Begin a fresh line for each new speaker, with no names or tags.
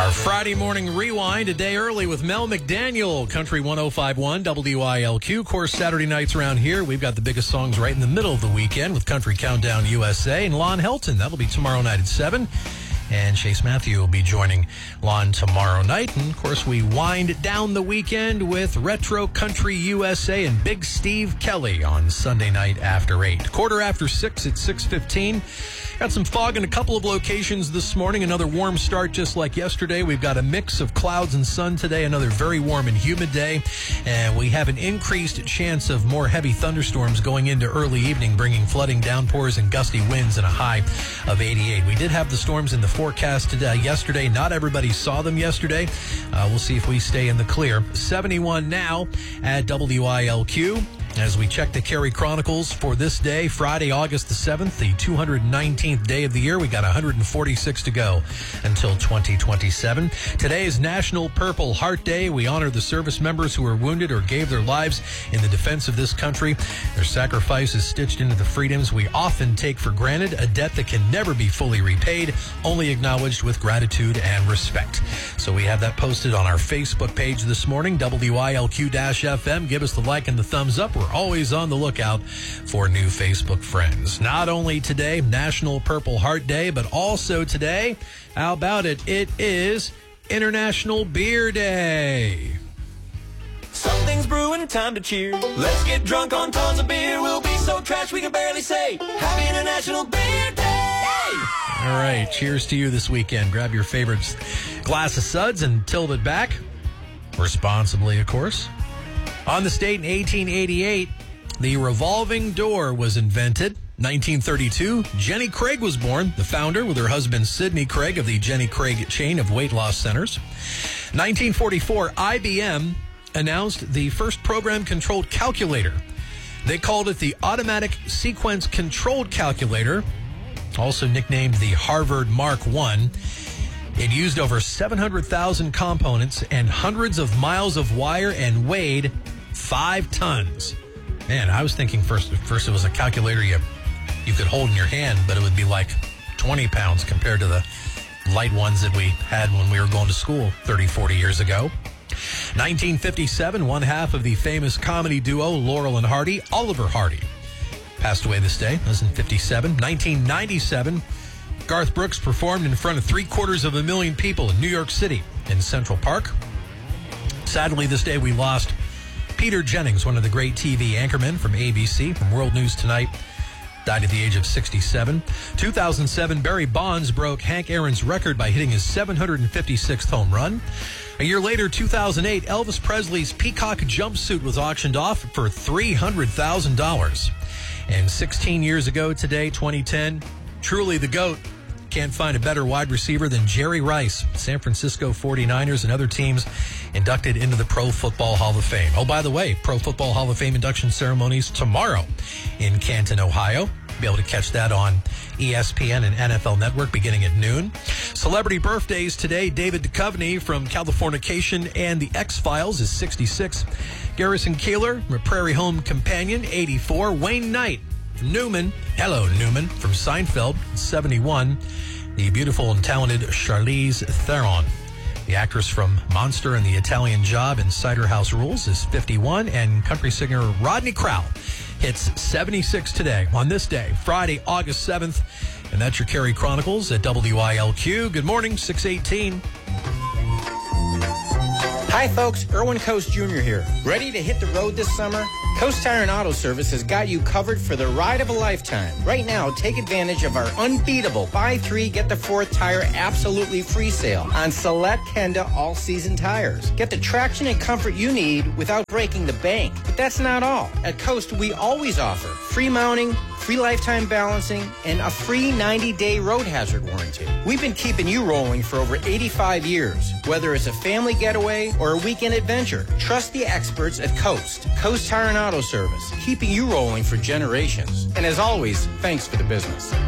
Our Friday morning rewind a day early with Mel McDaniel, Country 105.1 WILQ. Of course, Saturday nights around here, we've got the biggest songs right in the middle of the weekend with Country Countdown USA and Lon Helton. That'll be tomorrow night at 7. And Chase Matthew will be joining Lon tomorrow night. And, of course, we wind down the weekend with Retro Country USA and Big Steve Kelly on Sunday night after 8. Quarter after 6 at 6:15. Got some fog in a couple of locations this morning. Another warm start just like yesterday. We've got a mix of clouds and sun today. Another very warm and humid day. And we have an increased chance of more heavy thunderstorms going into early evening, bringing flooding, downpours, and gusty winds and a high of 88. We did have the storms in the forecast today, yesterday. Not everybody saw them yesterday. We'll see if we stay in the clear. 71 now at WILQ. As we check the Kerry Chronicles for this day, Friday, August the 7th, the 219th day of the year. We got 146 to go until 2027. Today is National Purple Heart Day. We honor the service members who were wounded or gave their lives in the defense of this country. Their sacrifice is stitched into the freedoms we often take for granted, a debt that can never be fully repaid, only acknowledged with gratitude and respect. So we have that posted on our Facebook page this morning, WILQ-FM. Give us the like and the thumbs up. We're always on the lookout for new Facebook friends. Not only today, National Purple Heart Day, but also today, how about it? It is International Beer Day.
Something's brewing, time to cheer. Let's get drunk on tons of beer. We'll be so trash we can barely say Happy International Beer Day!
All right, cheers to you this weekend. Grab your favorite glass of suds and tilt it back. Responsibly, of course. On this date in 1888, the revolving door was invented. 1932, Jenny Craig was born, the founder with her husband Sidney Craig of the Jenny Craig chain of weight loss centers. 1944, IBM announced the first program-controlled calculator. They called it the Automatic Sequence Controlled Calculator, also nicknamed the Harvard Mark I. It used over 700,000 components and hundreds of miles of wire and weighed 5 tons. Man, I was thinking first it was a calculator you could hold in your hand, but it would be like 20 pounds compared to the light ones that we had when we were going to school 30, 40 years ago. 1957, one half of the famous comedy duo Laurel and Hardy, Oliver Hardy, passed away this day. That was in 57. 1997, Garth Brooks performed in front of 750,000 people in New York City in Central Park. Sadly, this day we lost Peter Jennings, one of the great TV anchormen from ABC, from World News Tonight. Died at the age of 67. 2007, Barry Bonds broke Hank Aaron's record by hitting his 756th home run. A year later, 2008, Elvis Presley's peacock jumpsuit was auctioned off for $300,000. And 16 years ago today, 2010, truly the GOAT. Can't find a better wide receiver than Jerry Rice. San Francisco 49ers and other teams inducted into the Pro Football Hall of Fame. Oh, by the way, Pro Football Hall of Fame induction ceremonies tomorrow in Canton, Ohio. Be able to catch that on ESPN and NFL Network beginning at noon. Celebrity birthdays today. David Duchovny from Californication and The X-Files is 66. Garrison Keillor, a Prairie Home Companion, 84. Wayne Knight from Newman. Hello, Newman from Seinfeld, 71. The beautiful and talented Charlize Theron, the actress from Monster and The Italian Job and Cider House Rules, is 51. And country singer Rodney Crowell hits 76 today, on this day, Friday, August 7th. And that's your Kerry Chronicles at WILQ. Good morning, 6:18.
Hi, folks. Erwin Coast Jr. here. Ready to hit the road this summer? Coast Tire and Auto Service has got you covered for the ride of a lifetime. Right now, take advantage of our unbeatable buy 3, get the 4th tire absolutely free sale on select Kenda all-season tires. Get the traction and comfort you need without breaking the bank. But that's not all. At Coast, we always offer free mounting, free lifetime balancing, and a free 90-day road hazard warranty. We've been keeping you rolling for over 85 years. Whether it's a family getaway or a weekend adventure, trust the experts at Coast. Coast Tire and Auto Service, keeping you rolling for generations. And as always, thanks for the business.